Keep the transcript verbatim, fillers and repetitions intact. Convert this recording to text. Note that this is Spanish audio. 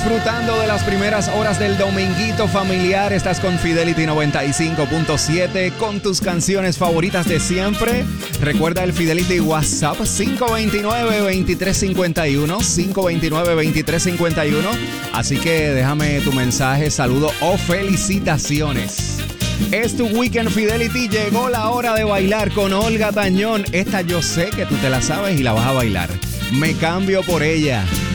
disfrutando de las primeras horas del dominguito familiar. Estás con Fidelity noventa y cinco punto siete con tus canciones favoritas de siempre. Recuerda el Fidelity WhatsApp cinco dos nueve, dos tres cinco uno, cinco dos nueve, dos tres cinco uno. Así que déjame tu mensaje, saludo o felicitaciones. Es tu Weekend Fidelity. Llegó la hora de bailar con Olga Tañón. Esta yo sé que tú te la sabes y la vas a bailar. Me cambio por ella.